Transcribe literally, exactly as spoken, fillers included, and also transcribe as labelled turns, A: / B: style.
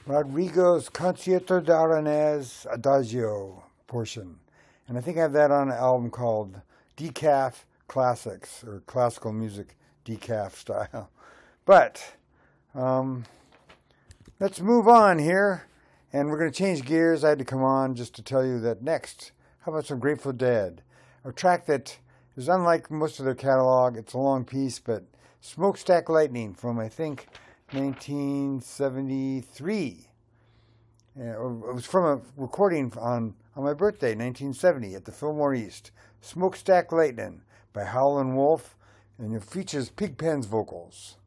A: Rodrigo's Concierto d'Aranez Adagio portion. And I think I have that on an album called Decaf Classics, or Classical Music Decaf Style. But um, let's move on here. And we're going to change gears. I had to come on just to tell you that next, how about some Grateful Dead? A track that is unlike most of their catalog. It's a long piece, but Smokestack Lightning from, I think, nineteen seventy-three. Uh, it was from a recording on, on my birthday, nineteen seventy, at the Fillmore East. Smokestack Lightning by Howlin' Wolf, and it features Pigpen's vocals.